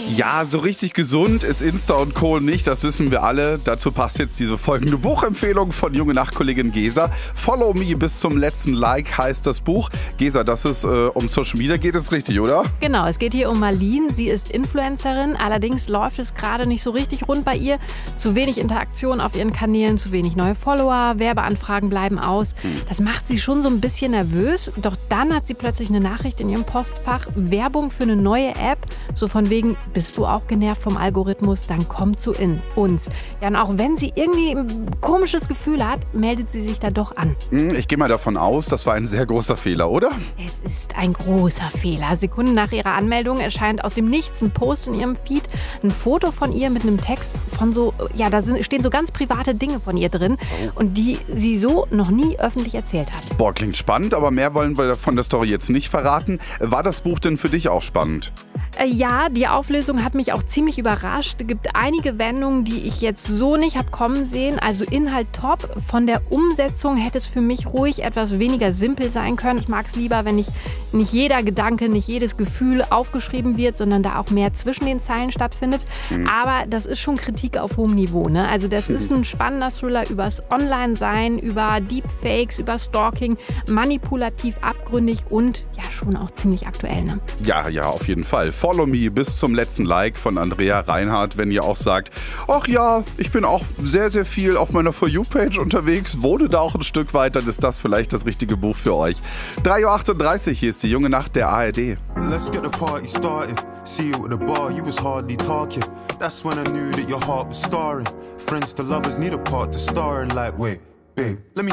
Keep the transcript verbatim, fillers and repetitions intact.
Ja, so richtig gesund ist Insta und Co. nicht, das wissen wir alle. Dazu passt jetzt diese folgende Buchempfehlung von Junge Nacht-Kollegin Gesa. Follow Me bis zum letzten Like heißt das Buch. Gesa, dass es äh, um Social Media geht, ist richtig, oder? Genau, es geht hier um Marlene. Sie ist Influencerin, allerdings läuft es gerade nicht so richtig rund bei ihr. Zu wenig Interaktion auf ihren Kanälen, zu wenig neue Follower, Werbeanfragen bleiben aus. Das macht sie schon so ein bisschen nervös. Doch dann hat sie plötzlich eine Nachricht in ihrem Postfach, Werbung für eine neue App. So von wegen, bist du auch genervt vom Algorithmus, dann komm zu in uns. Ja, und auch wenn sie irgendwie ein komisches Gefühl hat, meldet sie sich da doch an. Ich gehe mal davon aus, das war ein sehr großer Fehler, oder? Es ist ein großer Fehler. Sekunden nach ihrer Anmeldung erscheint aus dem Nichts ein Post in ihrem Feed, ein Foto von ihr mit einem Text von so, ja, da sind, stehen so ganz private Dinge von ihr drin und die sie so noch nie öffentlich erzählt hat. Boah, klingt spannend, aber mehr wollen wir von der Story jetzt nicht verraten. War das Buch denn für dich auch spannend? Äh, ja, die Auflösung hat mich auch ziemlich überrascht. Es gibt einige Wendungen, die ich jetzt so nicht habe kommen sehen. Also Inhalt top. Von der Umsetzung hätte es für mich ruhig etwas weniger simpel sein können. Ich mag es lieber, wenn nicht, nicht jeder Gedanke, nicht jedes Gefühl aufgeschrieben wird, sondern da auch mehr zwischen den Zeilen stattfindet. Mhm. Aber das ist schon Kritik auf hohem Niveau, ne? Also das mhm. ist ein spannender Thriller übers Online-Sein, über Deepfakes, über Stalking, manipulativ, abgründig und ja schon auch ziemlich aktuell, ne? Ja, ja, auf jeden Fall. Follow Me bis zum letzten Like von Andrea Reinhardt, wenn ihr auch sagt, ach ja, ich bin auch sehr, sehr viel auf meiner For You-Page unterwegs, wohne da auch ein Stück weit, dann ist das vielleicht das richtige Buch für euch. drei Uhr achtunddreißig, hier ist die Junge Nacht der A R D. Let's get the party started. See you at the bar, you was hardly talking. That's when I knew that your heart was scarring. Friends to lovers need a part to star in, like, wait, babe, let me